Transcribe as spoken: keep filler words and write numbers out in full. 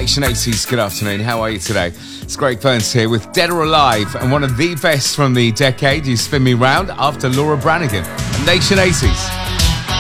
Nation eighties, good afternoon. How are you today? It's Greg Burns here with Dead or Alive and one of the best from the decade. You spin me round after Laura Branigan. Nation eighties.